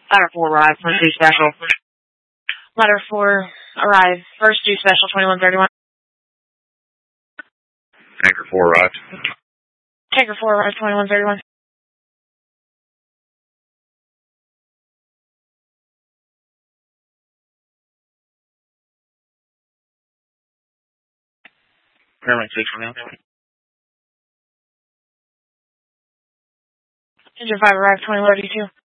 Ladder 4 arrived, first due special. Ladder 4 arrived, first due special 2131. Tanker 4 arrived. Tanker 4 arrived 2131. Paramedic 6 for now. Engine 5 arrived 2032.